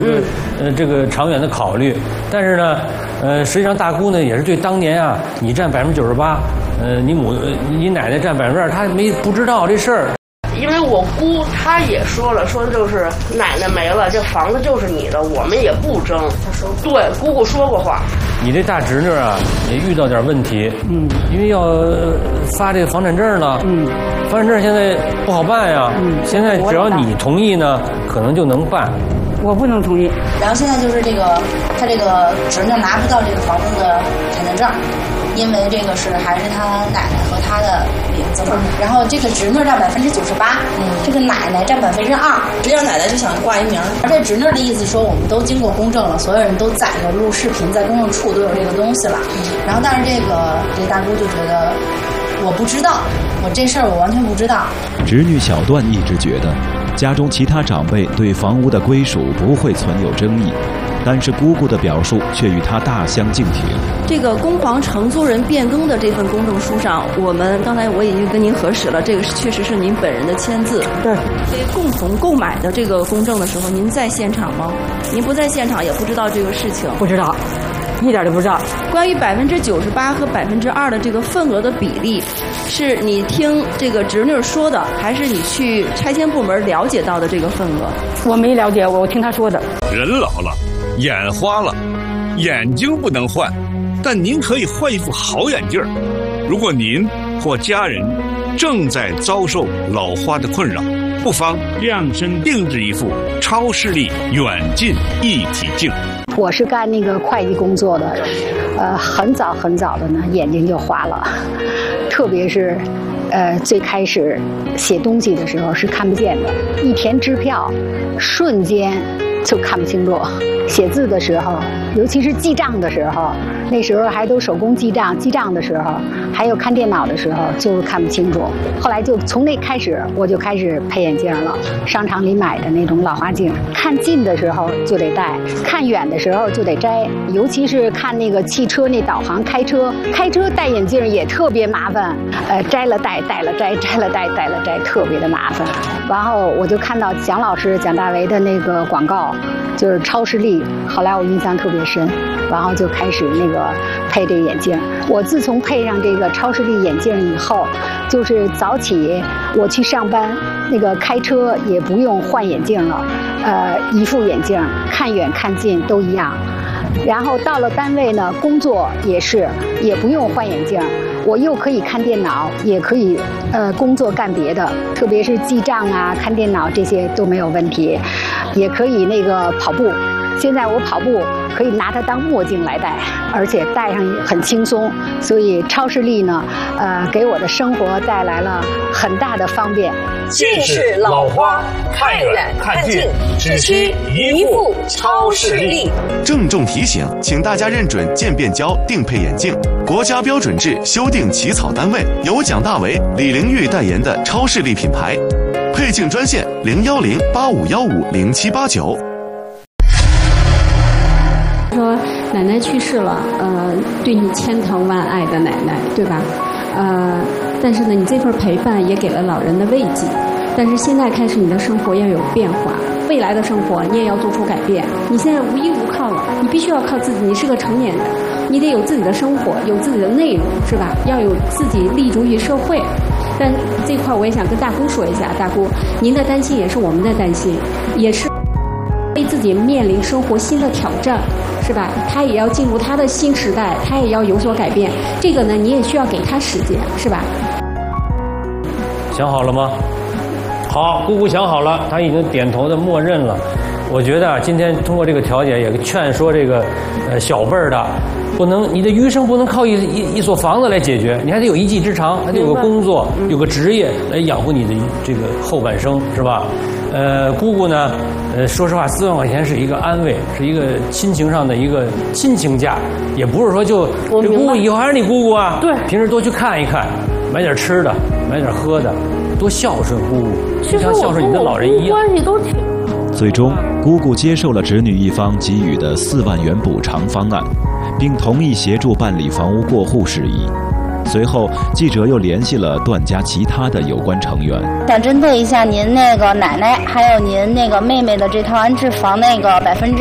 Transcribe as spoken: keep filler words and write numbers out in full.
嗯，呃，这个长远的考虑。但是呢，呃，实际上大姑呢也是对当年啊，你占百分之九十八，呃，你母你奶奶占百分之二，她没不知道这事儿。 因为我姑她也说了，说就是奶奶没了，这房子就是你的，我们也不争。她说，对，姑姑说过话。 你这大侄女啊，也遇到点问题，嗯，因为要发这个房产证了，嗯，房产证现在不好办呀，嗯，现在只要你同意呢，可能就能办。 我不能同意。 然后现在就是这个，他这个侄女拿不到这个房子的产权证。因为这个是还是他奶奶和他的名字嘛，然后这个侄女占百分之九十八，嗯，这个奶奶占百分之二，实际上奶奶就想挂一名。而这侄女的意思说，我们都经过公证了，所有人都在有录视频，在公证处都有这个东西了。然后，但是这个这个大姑就觉得我不知道，我这事儿我完全不知道。 侄女小段一直觉得，家中其他长辈对房屋的归属不会存有争议。但是姑姑的表述却与他大相径庭。 这个公房承租人变更的这份公证书上，我们刚才我已经跟您核实了，这个确实是您本人的签字。 对。 这共同购买的这个公证的时候，您在现场吗？您不在现场，也不知道这个事情。 不知道。一点都不知道。 关于百分之九十八和百分之二的这个份额的比例，是你听这个侄女说的，还是你去拆迁部门了解到的这个份额？ 我没了解，我听他说的。 人老了，眼花了，眼睛不能换，但您可以换一副好眼镜。如果您或家人正在遭受老花的困扰，不妨量身定制一副超视力远近一体镜。 我是干那个会计工作的，呃，很早很早的呢，眼睛就花了，特别是，呃，最开始写东西的时候是看不见的，一填支票，瞬间就看不清楚。写字的时候，尤其是记账的时候，那时候还都手工记账，记账的时候，还有看电脑的时候，就是看不清楚。后来就从那开始，我就开始配眼镜了，商场里买的那种老花镜，看近的时候就得戴，看远的时候就得摘。尤其是看那个汽车那导航，开车开车戴眼镜也特别麻烦，呃，摘了戴，戴了摘，摘了戴，戴了摘，特别的麻烦。然后我就看到蒋老师蒋大为的那个广告，就是超视力。后来我印象特别深，然后就开始那个配这个眼镜。我自从配上这个超视力眼镜以后，就是早起我去上班，那个开车也不用换眼镜了，呃，一副眼镜看远看近都一样。然后到了单位呢，工作也是也不用换眼镜，我又可以看电脑，也可以呃工作干别的，特别是记账啊、看电脑这些都没有问题，也可以那个跑步。现在我跑步可以拿它当墨镜来戴，而且戴上很轻松，所以超视力呢，呃，给我的生活带来了很大的方便。 近视老花，看远看近，只需一副超视力。 郑重提醒，请大家认准渐变焦定配眼镜，国家标准制修订起草单位，由蒋大为、李玲玉代言的超视力品牌。配镜专线零幺零八五幺五零七八九。 说奶奶去世了，呃，对你千疼万爱的奶奶，对吧？呃，但是呢，你这份陪伴也给了老人的慰藉。但是现在开始，你的生活要有变化，未来的生活你也要做出改变。你现在无依无靠了，你必须要靠自己。你是个成年人，你得有自己的生活，有自己的内容，是吧？要有自己立足于社会。但这块我也想跟大姑说一下，大姑，您的担心也是我们的担心，也是为自己面临生活新的挑战。是吧？他也要进入他的新时代，他也要有所改变。这个呢，你也需要给他时间，是吧？ 想好了吗？好，姑姑想好了，她已经点头的默认了。我觉得啊，今天通过这个调解，也劝说这个呃小辈儿的，不能你的余生不能靠一一一所房子来解决，你还得有一技之长，还得有个工作，有个职业来养活你的这个后半生，是吧？呃，姑姑呢，呃，说实话，四万块钱是一个安慰，是一个亲情上的一个亲情价，也不是说就这姑姑以后还是你姑姑啊， 对， 平时多去看一看，买点吃的，买点喝的，多孝顺姑姑，就像孝顺你的老人一样。 关系都挺。 最终，姑姑接受了侄女一方给予的四万元补偿方案，并同意协助办理房屋过户事宜。 随后，记者又联系了段家其他的有关成员， 想针对一下您那个奶奶还有您那个妹妹的这套安置房那个百分之